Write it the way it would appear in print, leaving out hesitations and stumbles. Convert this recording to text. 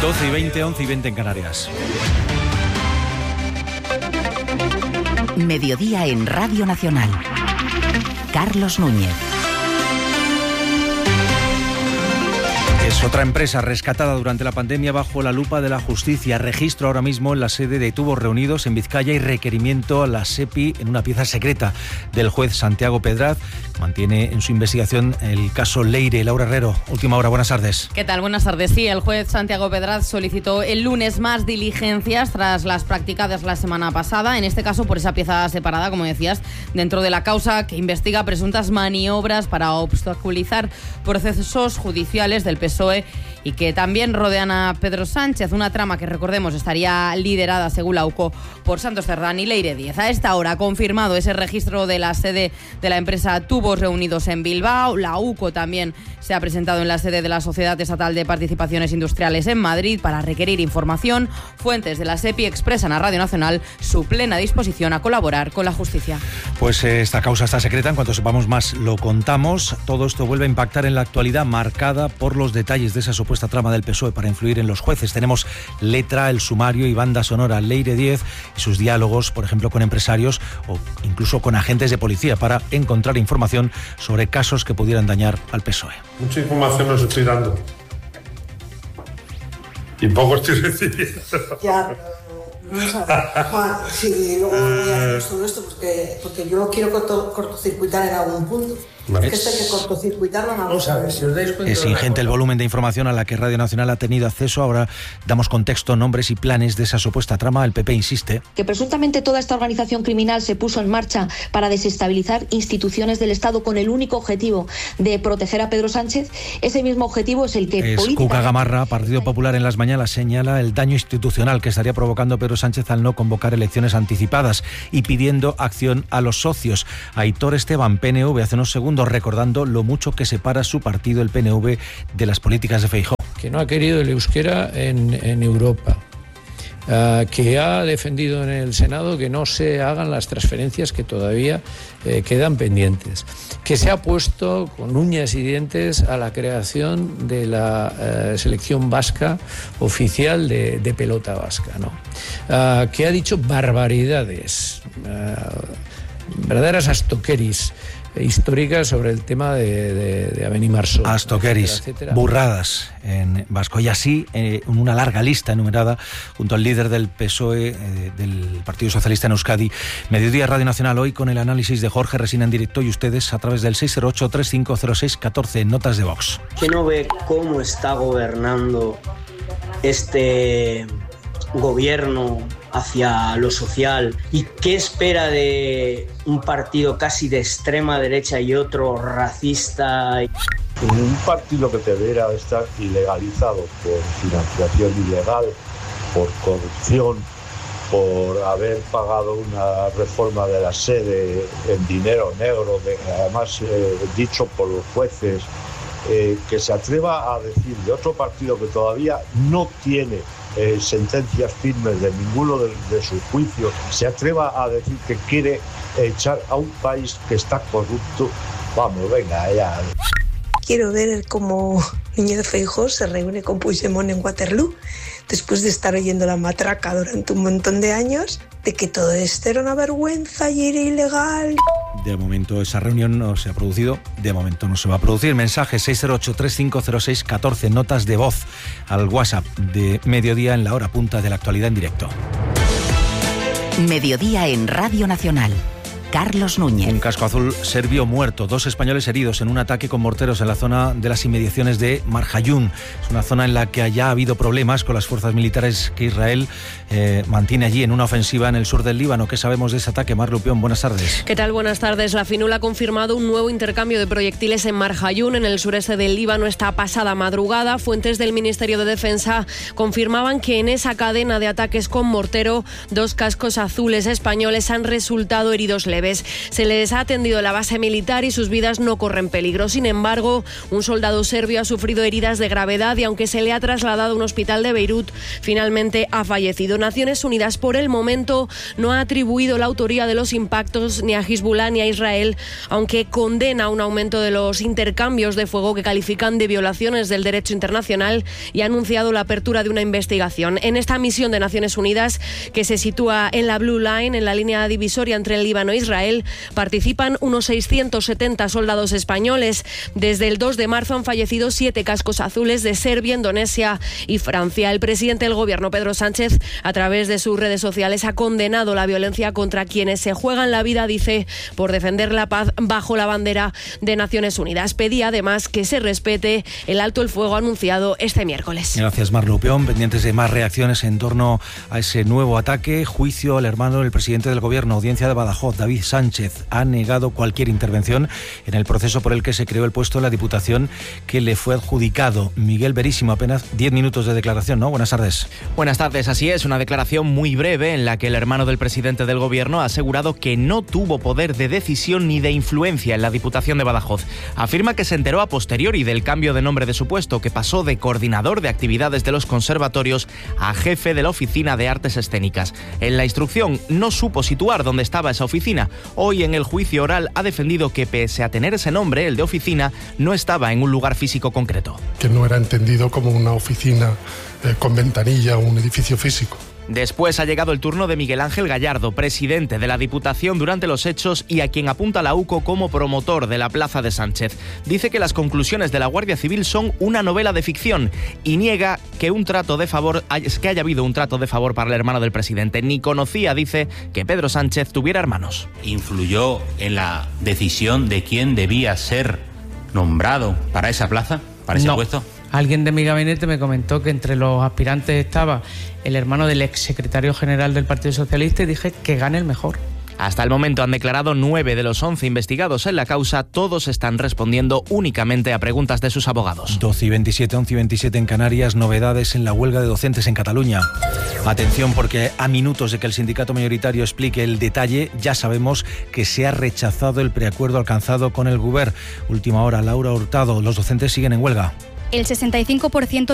12:20, 11:20 en Canarias. Mediodía en Radio Nacional. Carlos Núñez. Es otra empresa rescatada durante la pandemia bajo la lupa de la justicia. Registro ahora mismo en la sede de Tubos Reunidos en Vizcaya y requerimiento a la SEPI en una pieza secreta del juez Santiago Pedraz. Mantiene en su investigación el caso Leire. Laura Herrero, Última Hora, buenas tardes. ¿Qué tal? Buenas tardes. Sí, el juez Santiago Pedraz solicitó el lunes más diligencias tras las practicadas la semana pasada, en este caso por esa pieza separada, como decías, dentro de la causa que investiga presuntas maniobras para obstaculizar procesos judiciales del PSOE y que también rodean a Pedro Sánchez, una trama que, recordemos, estaría liderada, según la UCO, por Santos Cerdán y Leire Díez. A esta hora ha confirmado ese registro de la sede de la empresa Tubos Reunidos en Bilbao. La UCO también se ha presentado en la sede de la Sociedad Estatal de Participaciones Industriales en Madrid para requerir información. Fuentes de la SEPI expresan a Radio Nacional su plena disposición a colaborar con la justicia. Pues esta causa está secreta, en cuanto sepamos más lo contamos. Todo esto vuelve a impactar en la actualidad, marcada por los detalles de esa supuesta trama del PSOE para influir en los jueces. Tenemos letra, el sumario y banda sonora. Leire Díez y sus diálogos, por ejemplo, con empresarios o incluso con agentes de policía para encontrar información sobre casos que pudieran dañar al PSOE. Mucha información nos estoy dando y poco estoy recibiendo. Ya, vamos a ver, Juan, sí, luego voy a ver todo esto porque yo lo quiero cortocircuitar en algún punto. Vale. Es que hay que cortocircuitarlo en algún punto. Es ingente el volumen de información a la que Radio Nacional ha tenido acceso. Ahora damos contexto, nombres y planes de esa supuesta trama. El PP insiste que presuntamente toda esta organización criminal se puso en marcha para desestabilizar instituciones del Estado con el único objetivo de proteger a Pedro Sánchez. Ese mismo objetivo es el que Cuca Gamarra, Partido Popular, en Las Mañanas señala el daño institucional que estaría provocando Pedro Sánchez al no convocar elecciones anticipadas y pidiendo acción a los socios. Aitor Esteban, PNV, hace unos segundos recordando lo mucho que separa su partido, el PNV, de las políticas de Feijóo. Que no ha querido el euskera en Europa, que ha defendido en el Senado que no se hagan las transferencias que todavía quedan pendientes, que se ha puesto con uñas y dientes a la creación de la selección vasca oficial de pelota vasca, ¿no? Que ha dicho barbaridades, verdaderas astoqueris históricas sobre el tema de Abenimarso. Astoqueris, burradas en vasco. Y así, una larga lista enumerada junto al líder del PSOE, del Partido Socialista en Euskadi. Mediodía Radio Nacional hoy con el análisis de Jorge Resina en directo y ustedes a través del 608-3506-14 notas de Vox. ¿Que no ve cómo está gobernando este gobierno hacia lo social y qué espera de un partido casi de extrema derecha y otro racista? Un partido que debería estar ilegalizado por financiación ilegal, por corrupción, por haber pagado una reforma de la sede en dinero negro, además dicho por los jueces, que se atreva a decir de otro partido que todavía no tiene sentencias firmes de ninguno de sus juicios, se atreva a decir que quiere echar a un país que está corrupto. Vamos, venga, ya. Quiero ver cómo Núñez Feijóo se reúne con Puigdemont en Waterloo, después de estar oyendo la matraca durante un montón de años, de que todo esto era una vergüenza y era ilegal. De momento esa reunión no se ha producido, de momento no se va a producir. Mensaje 608-3506-14, notas de voz al WhatsApp de Mediodía en la hora punta de la actualidad en directo. Mediodía en Radio Nacional. Carlos Núñez. Un casco azul serbio muerto, 2 españoles heridos en un ataque con morteros en la zona de las inmediaciones de Marjayún. Es una zona en la que ya ha habido problemas con las fuerzas militares que Israel mantiene allí en una ofensiva en el sur del Líbano. ¿Qué sabemos de ese ataque? Mar Lupión, buenas tardes. ¿Qué tal? Buenas tardes. La FINUL ha confirmado un nuevo intercambio de proyectiles en Marjayún, en el sureste del Líbano, esta pasada madrugada. Fuentes del Ministerio de Defensa confirmaban que en esa cadena de ataques con mortero, 2 cascos azules españoles han resultado heridos leves. leves. Se les ha atendido en la base militar y sus vidas no corren peligro. Sin embargo, un soldado serbio ha sufrido heridas de gravedad y aunque se le ha trasladado a un hospital de Beirut, finalmente ha fallecido. Naciones Unidas por el momento no ha atribuido la autoría de los impactos ni a Hezbollah ni a Israel, aunque condena un aumento de los intercambios de fuego que califican de violaciones del derecho internacional y ha anunciado la apertura de una investigación. En esta misión de Naciones Unidas, que se sitúa en la Blue Line, en la línea divisoria entre el Líbano e Israel, participan unos 670 soldados españoles. Desde el 2 de marzo han fallecido 7 cascos azules de Serbia, Indonesia y Francia. El presidente del gobierno, Pedro Sánchez, a través de sus redes sociales ha condenado la violencia contra quienes se juegan la vida, dice, por defender la paz bajo la bandera de Naciones Unidas. Pedía además que se respete el alto el fuego anunciado este miércoles. Gracias, Mar Lupión. Pendientes de más reacciones en torno a ese nuevo ataque. Juicio al hermano del presidente del gobierno. Audiencia de Badajoz. David Sánchez ha negado cualquier intervención en el proceso por el que se creó el puesto de la Diputación que le fue adjudicado. Miguel Verísimo, apenas 10 minutos de declaración, ¿no? Buenas tardes. Buenas tardes, así es. Una declaración muy breve en la que el hermano del presidente del gobierno ha asegurado que no tuvo poder de decisión ni de influencia en la Diputación de Badajoz. Afirma que se enteró a posteriori del cambio de nombre de su puesto, que pasó de coordinador de actividades de los conservatorios a jefe de la Oficina de Artes Escénicas. En la instrucción no supo situar dónde estaba esa oficina. Hoy en el juicio oral ha defendido que pese a tener ese nombre, el de oficina, no estaba en un lugar físico concreto. Que no era entendido como una oficina con ventanilla o un edificio físico. Después ha llegado el turno de Miguel Ángel Gallardo, presidente de la Diputación durante los hechos y a quien apunta la UCO como promotor de la Plaza de Sánchez. Dice que las conclusiones de la Guardia Civil son una novela de ficción y niega que haya habido un trato de favor para el hermano del presidente. Ni conocía, dice, que Pedro Sánchez tuviera hermanos. ¿Influyó en la decisión de quién debía ser nombrado para esa plaza, para ese puesto? Alguien de mi gabinete me comentó que entre los aspirantes estaba el hermano del exsecretario general del Partido Socialista y dije que gane el mejor. Hasta el momento han declarado 9 de los 11 investigados en la causa. Todos están respondiendo únicamente a preguntas de sus abogados. 12 y 27, 11 y 27 en Canarias. Novedades en la huelga de docentes en Cataluña. Atención, porque a minutos de que el sindicato mayoritario explique el detalle, ya sabemos que se ha rechazado el preacuerdo alcanzado con el Govern. Última hora, Laura Hurtado. Los docentes siguen en huelga. El 65%